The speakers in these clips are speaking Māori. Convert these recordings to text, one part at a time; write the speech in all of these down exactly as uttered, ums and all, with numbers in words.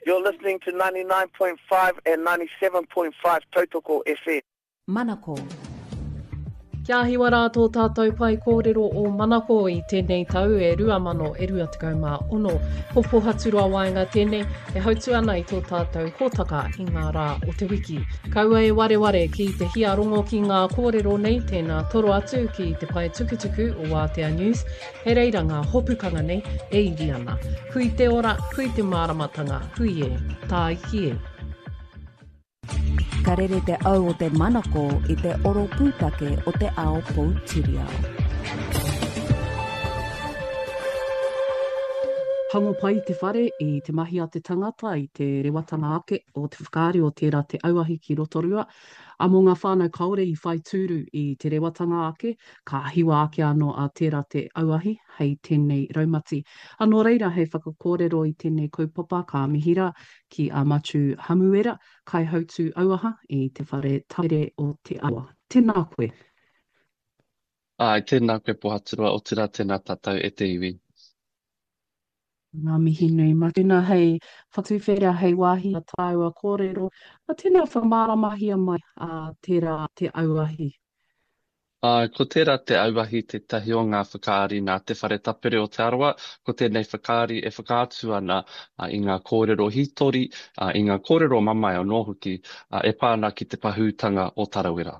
You're listening to ninety-nine point five and ninety-seven point five Tautoko F M. Manako. Kia hiwa rātou tātou pai kōrero o Manako i tēnei tau e rua mano e rua tekau mā ono. Popo haturua waenga tēnei e hautu ana i tō tātou hōtaka i ngā rā o te wiki. Kaua e ware ware ki te hia rongo ki ngā kōrero nei tēnā toro atu ki te pai tukutuku o Wātea News. He reira ngā hopukanga nei e iri ana. Hui te ora, hui te māramatanga, hui e, tā iki e. Ka rere te au o te Manako i te oro pūtake o te ao Poutirihau. Hango pai te whare i te mahi a te tangata i te rewatanga ake o te whakaari o tērā te auahi ki Rotorua. A mō ngā whānau kaore i whai tūru i te rewatanga ake, ka hiwa ake anō a tērā te auahi hei tēnei raumati. Anō reira hei whakakōrero i tēnei kaupapa ka mihira ki a Matu Hamuera, kai hautu auaha i te whare taere o te awa. Tēnā koe. Ai, tēnā koe pohaturua o tira tēnā tātou e te iwi. Ngā mihi nui mā. Tēnā hei whatuwhera hei wāhi a tāua kōrero. A tēnā whamaramahia mai a tērā te auahi. Uh, ko tērā te auahi te tahi o ngā whakaari nā te whare tapere o te arawa, ko tēnei whakaari e whakaatu ana uh, i ngā kōrero hitori, uh, i ngā kōrero mamai o Nōhuki, uh, e pāna ki te pahūtanga o Tarawera.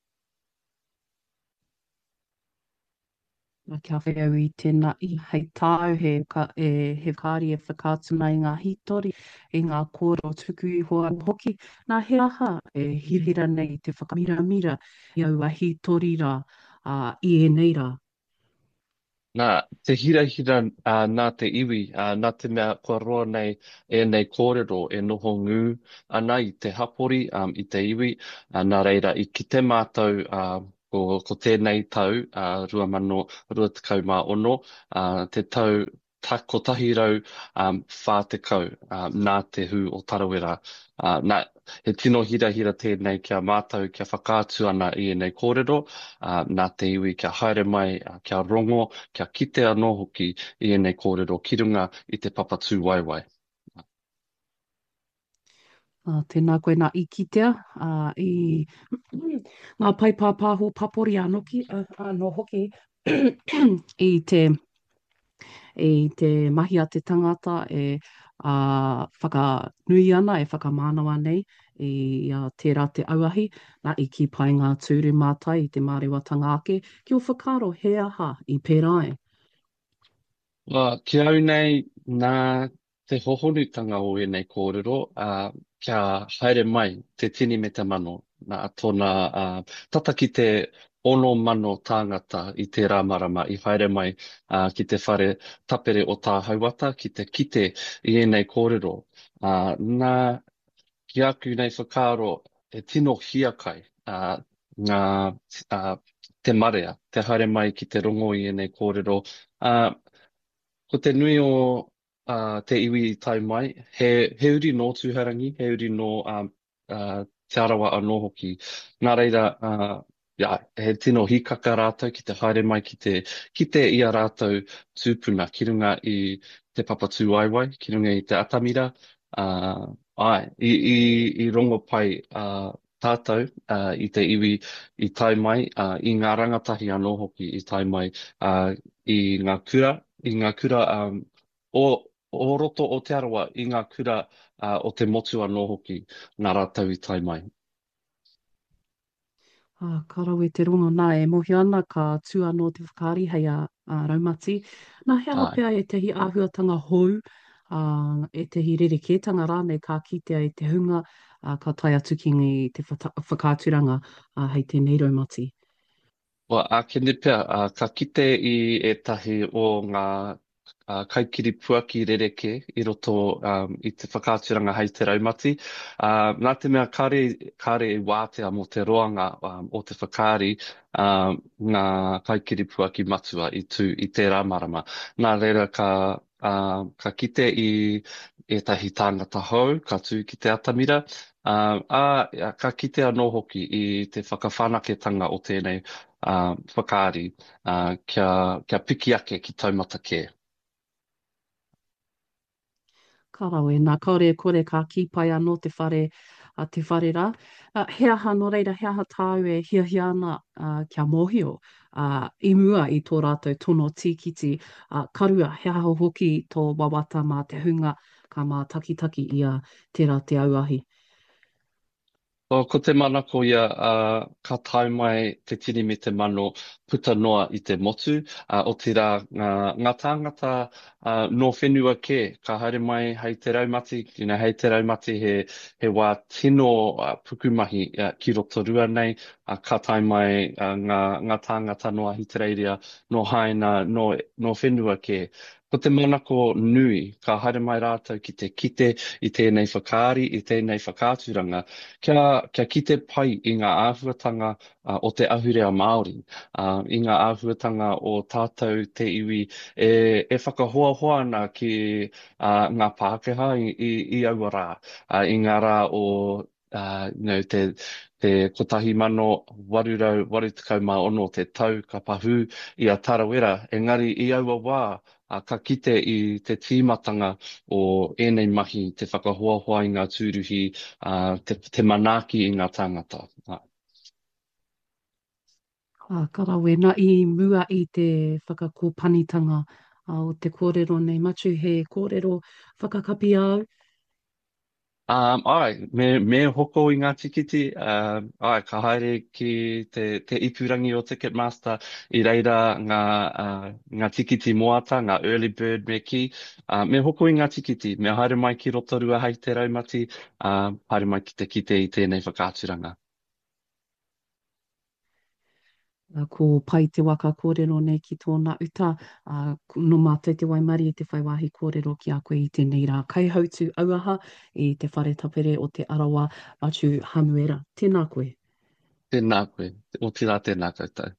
Kia wheu i tēnā i hei tāu he, ka, e, he kāri e whakaatu mai ngā hitori i ngā kōrero tuku i hoa hoki. Nā he aha e hirira nei te whakamira-mira i aua hitori rā uh, i e nei rā. Nā, te hira-hira uh, nā te iwi, uh, nā te mea kua roa nei e nei kōrero e noho ngū ana i te hapori um, i te iwi, uh, nā reira i ki te mātou uh, ko, ko tēnei tau, uh, rua mano, rua tekau mā ono, uh, te tau ta, ko tahi rau um, whātekau uh, nā te hū o Tarawera. Uh, nā, he tino hira-hira tēnei kia mātou, kia whakaatu ana i nei kōrero, uh, nā te iwi kia haere mai, uh, kia rongo, kia kite anō hoki i nei kōrero ki runga i te papatū waiwai. Uh, tēnā koe nā i kitea, uh, i ngā paipāpāho papori anoki, uh, anō hoki i te, i te mahi a te tangata e uh, whakanui ana, e whakamānawa nei i uh, tērā te auahi, nā i ki pai ngā tūru mātai i te mārewatanga ake, ki o whakaro he aha i pērai. Well, ki au nei nā te hohonutanga o e nei kōrero, uh, kia haere mai te tini me te mano, nā tōna uh, tata ki te ono mano tāngata i te rāmarama i haere mai uh, ki te whare tapere o tā hauata, ki te kite i e nei kōrero. Uh, nā ki aku nei whakaro e tino hiakai uh, ngā uh, te marea, te haere mai ki te rongo i e nei kōrero. Uh, ko te nui o uh, te iwi i tai mai, he, he uri no tūharangi, he uri no um, uh, te arawa anō hoki. Nā reira, uh, yeah, he tino hikaka rātou ki te haere mai ki te, ki te ia rātou tūpuna ki runga i te papatū waiwai, ki runga i te atamira. Uh, ai, i, i, i rongo pai uh, tātou uh, i te iwi i tai mai, uh, i ngā rangatahi anō hoki i tai mai, uh, i ngā kura, i ngā kura um, o, o roto o te arawa, i ngā kura uh, o te motu anō hoki, ngā rātau i tai mai. Ah, ka rau e te rongo nā e mohi ana ka tū anō te whakaari hei a, a raumati. Nā hea hapea e tehi āhuatanga hou, uh, e tehi rerekētanga rānei ka kitea e te hunga, uh, ka tai atu ki ngi te whakāturanga uh, hei tēnei raumati. Wa ākene pia, uh, ka kite i e tahi o ngā uh, kaikiri puaki rereke i roto um, i te whakāturanga hei te raumati. Uh, nā te mea kare, kare i wātea mo te roanga um, o te whakaari um, ngā kaikiri puaki matua i tū i te rāmarama. Nā reira ka, uh, ka kite i e tahi tāngata hou, ka tū ki te atamira. Uh, a, ka kite anō hoki i te whakawhanaketanga o tēnei uh, whakaari uh, kia, kia piki ake ki taumata kē. Karawe, nā kaore kore ka kipai anō te whare, a te whare rā. Uh, he aha no reira, he aha tāu e hia hia ana uh, kia mōhio uh, i mua i tō rātou tono tīkiti. Uh, karua, he aha hoki tō wawata mā te hunga ka mā takitaki ia tērā te auahi. O, ko te manako ia, uh, ka tae mai te tini me te mano puta noa i te motu, uh, o te rā ngā, ngā tāngata uh, no whenua ke, ka haere mai hei te raumati, you know, hei te raumati he, he wā tino uh, pukumahi uh, ki roto rua nei, uh, ka tae mai uh, ngā, ngā tāngata noa hi te reiria, no haina, no, no whenua ke. Ko te manako nui, ka haere mai rātou ki te kite i tēnei whakaari, i tēnei whakāturanga, Kia, kia kite pai i ngā āhuatanga uh, o te ahurea Māori, uh, i ngā āhuatanga o tātou te iwi e, e whakahoahoa ana ki uh, ngā Pākehā i, i, i aua rā, uh, i ngā rā o uh, you know, te, te kotahi mano warurau warutakau mā ono te tau ka pahu i a Tarawera, engari i aua wā, a ka kite i te tīmatanga o ēnei mahi, te whakahoahoa i ngā tūruhi, uh, te, te manaki i ngā tāngata. Uh. Ah, karawe, nā i mua i te whakakōpanitanga uh, o te kōrero nei matu he kōrero whakakapi au. Um, ai, me, me hoko i ngā tikiti, uh, ai, ka haere ki te, te ipurangi o Ticketmaster i reira ngā, uh, ngā tikiti moata, ngā early bird me ki. Uh, me hoko i ngā tikiti, me haere mai ki rotorua hei te raumati, uh, haere mai ki te kite i tēnei whakāturanga. Uh, ko pai te waka kōrero nei ki tōna uta, uh, no mātou te waimari e te whaiwahi kōrero ki a koe i tēnei rā kaihautu auaha i te whare tapere o te arawa atu hamuera. Tēnā koe. Tēnā koe, o tira tēnā koutou.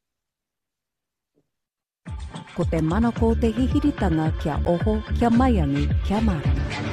Ko te manako te hihiritanga kia oho, kia maiangi, kia marama.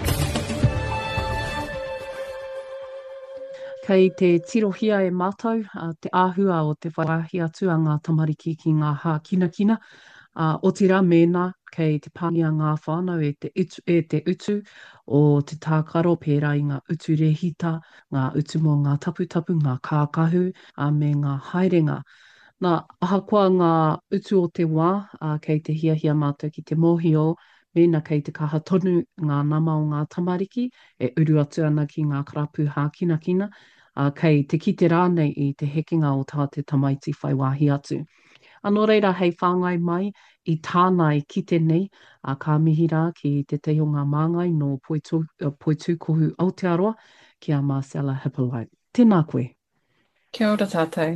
Kei te tirohia e mātou, uh, te āhua o te whaiwahi atu a ngā tamariki ki ngā hā kina kina. Uh, o tira mēnā kei te pāngia ngā whānau e te utu, e te utu o te tākaro pērā i ngā utu rehita, ngā utu mō ngā taputapu, ngā kākahu, uh, me ngā haerenga. Nā ahakoa ngā utu o te wā, uh, kei te hiahia mātou ki te mōhio, mēnā kei te kaha tonu ngā nama o ngā tamariki, e uru atu ana ki ngā karapu hā kina kina, uh, kei te kite rānei i te hekinga o tā te tamaiti whaiwahi atu. Anō reira hei whāngai mai i tānai kite nei a ka mihi rā ki te te o ngā māngai no Poitu, uh, Poitu Kohu Aotearoa ki a Marcella Hippolyte. Tēnā koe. Kia ora tātou.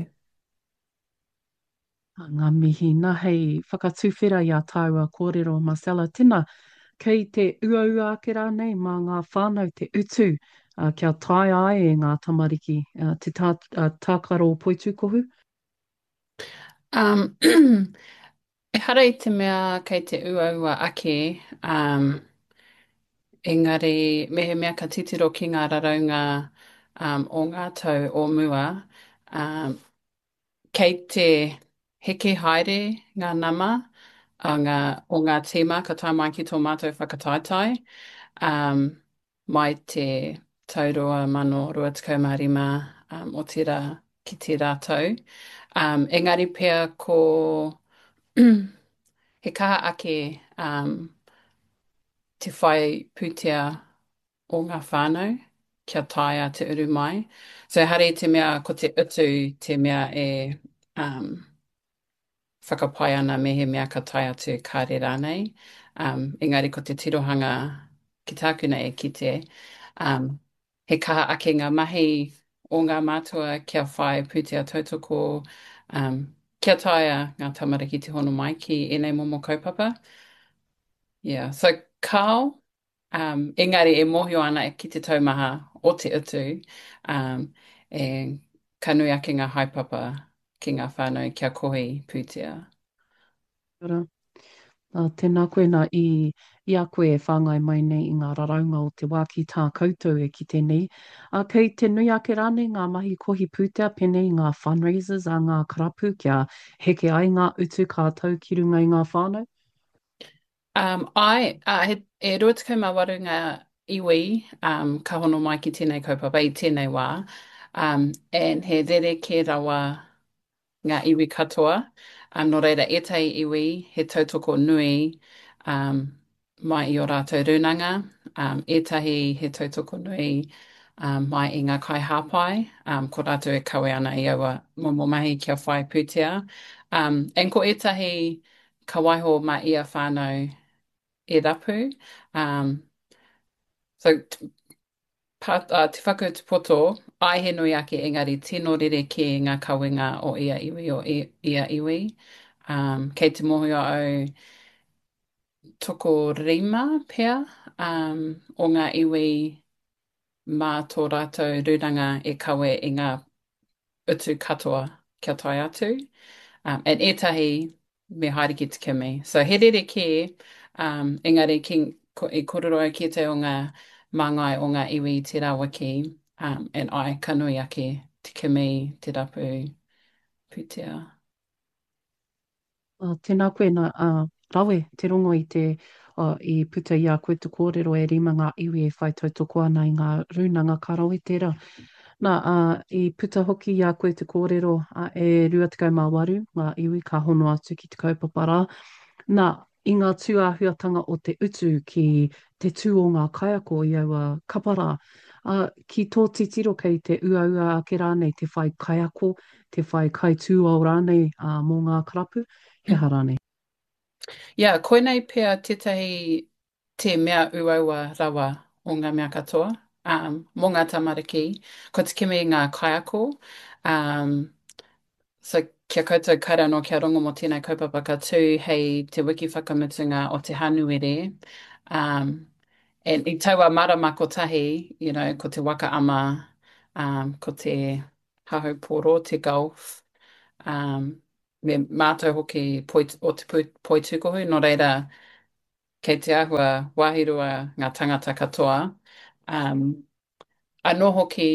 Ngā mihi, nā hei whakatuwhera i a tāua kōrero Marcella. Tēnā, kei te uaua ake rā nei mā ngā whānau te utu uh, kia tai ai e ngā tamariki uh, te tā, uh, tākaro Poitu Kohu. Um, e hara i te mea kei te uaua ake, um, engari mehe mea ka titiro ki ngā raraunga um, o ngā tau o mua, um, kei te heke haere ngā nama a ngā, o ngā tīma ka tai mai ki tō mātou whakataetai, um, mai te tauroa mano rua tikau mā rima um, o tira ki te rātou. Um, engari pia ko he kaha ake um, te whai pūtea o ngā whānau kia taia te uru mai. So hare te mea ko te utu te mea e um, whakapai ana me he mea ka tai atu kāre rānei. Um, engari ko te tirohanga ki tākuna e kite. Um, he kaha ake ngā mahi o ngā mātua kia whai pūtea tautoko um, kia taia ngā tamariki te hono mai ki ēnei momo kaupapa. Yeah, so kao, um, engari e mohio ana ki te taumaha o te utu, um, e kanui ake ngā haipapa ki ngā whānau kia kohi pūtea. Ora. Uh, tēnā koe nā i, i a koe e whāngai mai nei i ngā raraunga o te wā ki tā koutou e ki tēnei. Uh, kei te nui ake rāne ngā mahi kohi pūtea penei ngā fundraisers a ngā karapu kia heke ai ngā utu kātou ki runga i ngā whānau. Um, ai, uh, he, e rua tikau mā waru ngā iwi, um, ka hono mai ki tēnei kaupapa i tēnei wā, um, and he rere ke rawa ngā iwi katoa. Um, no reira, ētai iwi, he tautoko nui um, mai i o rātou rūnanga. Um, ētahi he tautoko nui um, mai i ngā kai hāpai. Um, ko rātou e kawe ana i aua momo mahi kia whai pūtea. Um, and ko ētahi ka waiho ma ia whānau e rapu. Um, so Pa, uh, te whakau te poto, ai he nui ake engari tino rere ki ngā kawenga o ia iwi o i, ia iwi. Um, kei te mohi au toko rima pea um, o ngā iwi mā tō rātou rūranga e kawe i ngā utu katoa kia tai atu. Um, and ētahi me haere ki te kimi. So he rere ki, um, engari ki, ko, i kororo au ki te o ngā māngai o ngā iwi i te rawa ki, um, and ai ka nui ake te kimi, te rapu, pūtea. Uh, tēnā koe nā uh, rawe, te rongo i te uh, i puta i a koe te kōrero e rima ngā iwi e whai tautoko ana i ngā rūnanga ka rawe tērā. Nā, uh, i puta hoki i a koe te kōrero uh, e rua te kaumāwaru, ngā iwi ka hono atu ki te kaupapara. Nā, i ngā tūāhuatanga o te utu ki te tū o ngā kaiako i aua kapara, uh, ki tō titiro kei te ua-ua ake rānei te whai kaiako, te whai kai tū au rānei uh, mō ngā karapu, he harane. Yeah, koinei pia tētahi te mea uaua rawa o ngā mea katoa, um, mō ngā tamariki, ko te kimi ngā kaiako, um, so kia koutou kaira no kia rongo mo tēnei kaupapa ka tū hei te wiki whakamutunga o te hanuere. Um, and i taua marama kotahi, you know, ko te waka ama, um, ko te hahau poro, te golf, um, me mātou hoki poi, o te poi, poi tukohu, no reira kei te ahua wahirua ngā tangata katoa. Um, anō hoki,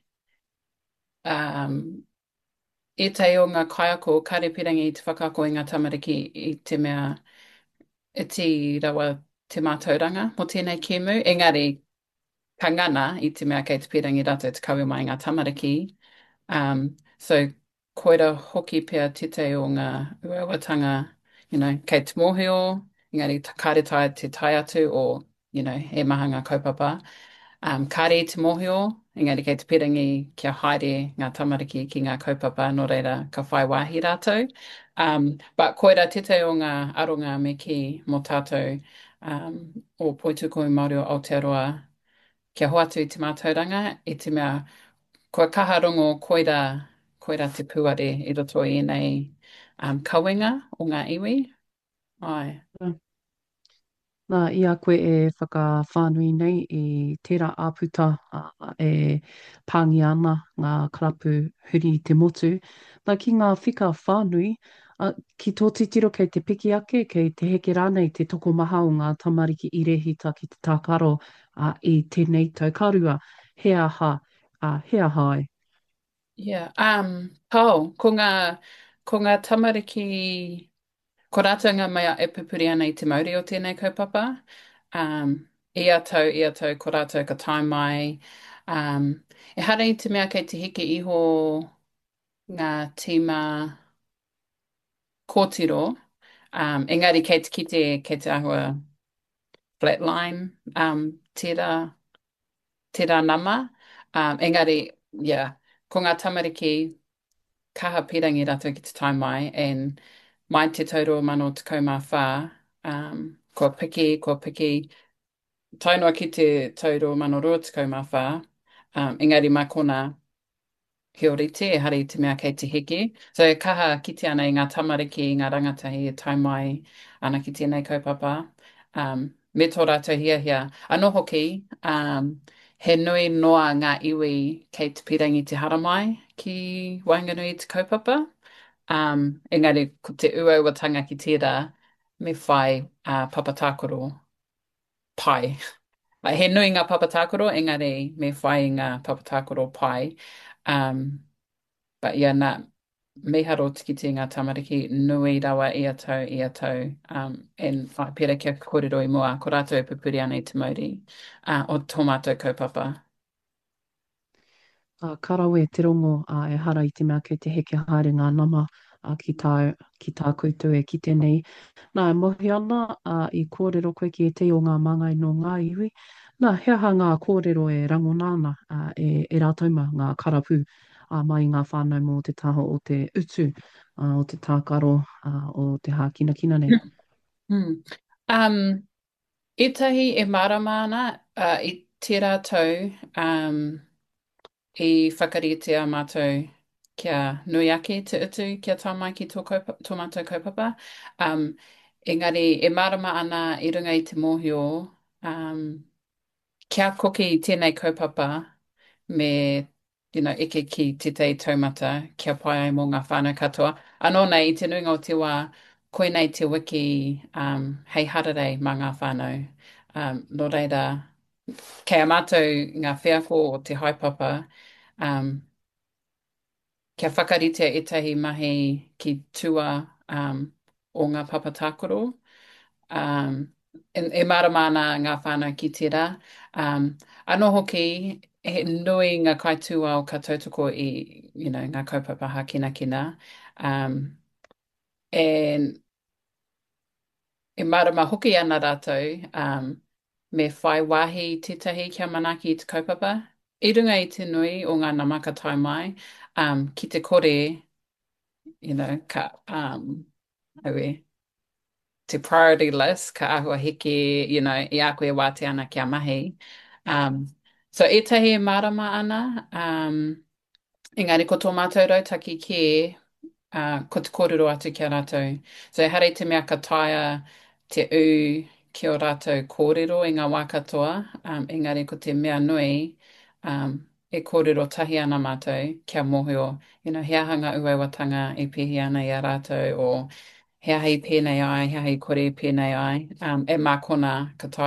um, e te o ngā kaiako, karepirangi i te whakaako i ngā tamariki i te mea iti rawa te mātauranga mo tēnei kēmu. Engari, ka ngana i te mea kei te pirangi rata te kawe mai ngā tamariki. Um, so, koira hoki pia tite o ngā uawatanga, you know, kei te mōhio, engari kāretai te tai atu o, you know, e maha ngā kaupapa. Um, kāre te mōhio, engari kei te pirangi kia haere ngā tamariki ki ngā kaupapa, no reira ka whai wāhi rātou. Um, but koira tite o ngā aronga me ki mō tātou um, o Poituko Māori o Aotearoa, kia hoatu i te mātauranga, i te mea kua kaharongo koira, koira te puare i roto i nei um, kawenga o ngā iwi. Ai. Nā, i a koe e whakawhānui nei i tērā āputa uh, e pāngi ana ngā karapu huri i te motu. Nā, ki ngā whika whānui, uh, ki tō titiro kei te piki ake, kei te heke rānei te toko maha o ngā tamariki i rehita ki te tākaro uh, i tēnei tau karua. He aha, uh, he aha ai. Yeah. Um, pau, ko ngā, ko ngā tamariki, ko rātou ngā mea e pupuri ana i te mauri o tēnei kaupapa. Um, ia tau, ia tau, ko rātou ka tai mai. Um, e hara i te mea kei te heke iho ngā tīma kōtiro. Um, engari kei te kite, kei te ahua flatline, um, tērā, tērā nama. Um, engari, yeah, ko ngā tamariki kaha pirangi rātou ki te tai mai, and mai te tauro mano te kaumā whā, um, kua piki, kua piki, tainoa ki te tauro mano rua te kaumā whā, um, engari mai kona he orite, e hari te mea kei te heke. So e kaha kite ana i ngā tamariki, i ngā rangatahi e tai mai ana ki tēnei kaupapa. Um, me tō rātou hia hia. Anō hoki, um, he nui noa ngā iwi kei te pirangi te haramai ki Wainganui i te kaupapa. Um, engari, ko te uauatanga ki tērā, me whai uh, papatākoro pai. Like, he nui ngā papatākoro, engari, me whai ngā papatākoro pai. Um, but yeah, nā, miharo tikiti ngā tamariki nui rawa i a tau i a tau um, en whai pera kia kōrero i mua ko rātou e pupuri ana i te mauri uh, o tō mātou kaupapa. Uh, karawe te rongo uh, e hara i te mea kei te heke haere ngā nama uh, ki, tā, ki tā koutou e ki tēnei. Nā, e mohi ana uh, i kōrero koe ki e te o ngā mangai no ngā iwi. Nā, hea ha ngā kōrero e rangona uh, e, e rātauma ngā karapu uh, mai ngā whānau mō te taho o te utu, uh, o te tākaro, uh, o te hākinakina nei. Hmm. Um, etahi e marama ana uh, i tērā tau um, i whakaritea mātou kia nui ake te utu kia tāmai ki tō, kaupa, tō mātou kaupapa. Um, engari, e marama ana i runga i te mōhio, um, kia koke i tēnei kaupapa me you know, eke ki te tei taumata kia pai ai mō ngā whānau katoa. Anō nei, i te nuinga o te wā, koe nei te wiki um, hei hararei mā ngā whānau. Um, no reira, kei a mātou ngā whiako o te haipapa, um, kia whakaritea etahi mahi ki tua um, o ngā papa tākoro. Um, e, e maramana ngā whānau ki tērā. Um, anō hoki, he nui ngā kaitua o ka tautoko i you know, ngā kaupapa hākina kina. Um, and e marama hoki ana rātou um, me whai wāhi tētahi kia manaki i te kaupapa. I runga i te nui o ngā namaka tai mai, um, ki te kore, you know, ka, um, aue, te priority list, ka ahua hiki, you know, i a koe wāte ana kia mahi. Um, so etahi e marama ana, um, engari ko tō mātou rautaki ki uh, ko te kōrero atu kia rātou. So hare te mea ka taia te u ki o rātou kōrero i ngā wā katoa, um, engari ko te mea nui, um, e kōrero tahi ana mātou kia mōhio, you know, hea hanga uaiwatanga e pihi ana i a rātou o hea hei pēnei ai, hea hei kore pēnei ai, um, e mākona ka taia